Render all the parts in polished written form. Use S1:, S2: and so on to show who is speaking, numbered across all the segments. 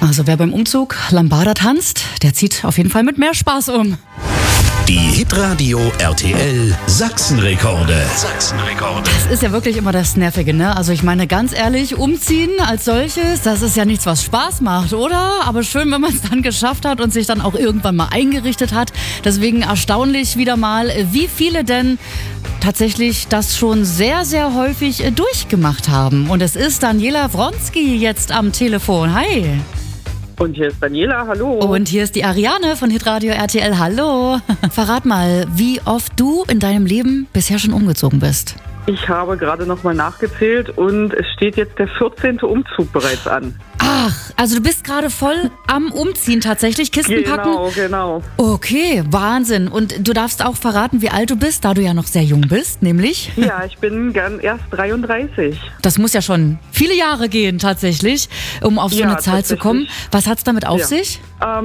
S1: Also wer beim Umzug Lambada tanzt, der zieht auf jeden Fall mit mehr Spaß um.
S2: Die Hitradio RTL Sachsenrekorde.
S1: Das ist ja wirklich immer das Nervige, ne? Also ich meine, ganz ehrlich, umziehen als solches, das ist ja nichts, was Spaß macht, oder? Aber schön, wenn man es dann geschafft hat und sich dann auch irgendwann mal eingerichtet hat. Deswegen erstaunlich wieder mal, wie viele denn tatsächlich das schon sehr, sehr häufig durchgemacht haben. Und es ist Daniela Wronski jetzt am Telefon. Hi!
S3: Und hier ist Daniela, hallo.
S1: Und hier ist die Ariane von Hitradio RTL, hallo. Verrat mal, wie oft du in deinem Leben bisher schon umgezogen bist.
S3: Ich habe gerade nochmal nachgezählt und es steht jetzt der 14. Umzug bereits an.
S1: Ach, also du bist gerade voll am Umziehen tatsächlich, Kisten packen?
S3: Genau.
S1: Okay, Wahnsinn. Und du darfst auch verraten, wie alt du bist, da du ja noch sehr jung bist, nämlich?
S3: Ja, ich bin erst 33.
S1: Das muss ja schon viele Jahre gehen tatsächlich, um auf so eine Zahl zu kommen. Was hat's damit auf sich?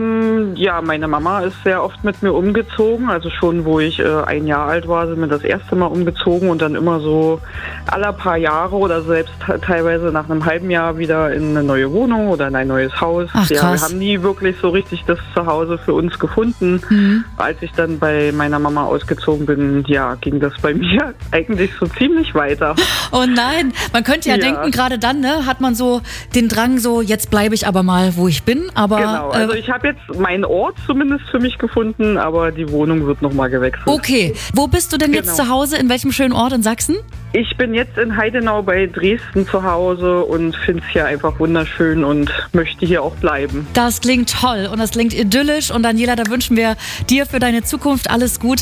S3: Meine Mama ist sehr oft mit mir umgezogen. Also schon, wo ich 1 Jahr alt war, sind wir das erste Mal umgezogen und dann immer so alle paar Jahre oder selbst teilweise nach einem halben Jahr wieder in eine neue Wohnung oder in ein neues Haus.
S1: Ach,
S3: ja,
S1: krass.
S3: wir haben nie wirklich so richtig das Zuhause für uns gefunden. Als ich dann bei meiner Mama ausgezogen bin, ja, ging das bei mir eigentlich so ziemlich weiter.
S1: Oh nein, man könnte ja denken, gerade dann, ne, hat man so den Drang, so jetzt bleibe ich aber mal, wo ich bin. Aber
S3: genau, also ich habe jetzt meinen Ort zumindest für mich gefunden, aber die Wohnung wird nochmal gewechselt.
S1: okay, wo bist du denn jetzt zu Hause? In welchem schönen Ort in Sachsen?
S3: Ich bin jetzt in Heidenau bei Dresden zu Hause und finde es hier einfach wunderschön und möchte hier auch bleiben.
S1: Das klingt toll und das klingt idyllisch. Und Daniela, da wünschen wir dir für deine Zukunft alles Gute.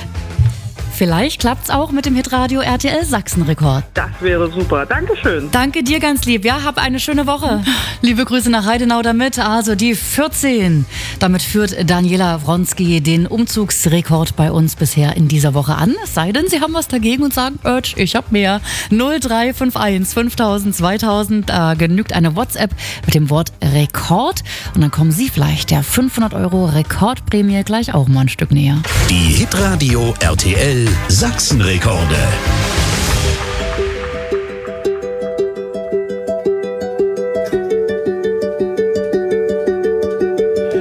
S1: Vielleicht klappt's auch mit dem Hitradio RTL Sachsenrekord.
S3: Das wäre super. Dankeschön.
S1: Danke dir ganz lieb. Ja, hab eine schöne Woche. Liebe Grüße nach Heidenau damit. Also die 14. Damit führt Daniela Wronski den Umzugsrekord bei uns bisher in dieser Woche an. Es sei denn, Sie haben was dagegen und sagen, ich hab mehr. 0351 5000 2000. Da genügt eine WhatsApp mit dem Wort Rekord. Und dann kommen Sie vielleicht der 500 € Rekordprämie gleich auch mal ein Stück näher.
S2: Die Hitradio RTL Sachsenrekorde.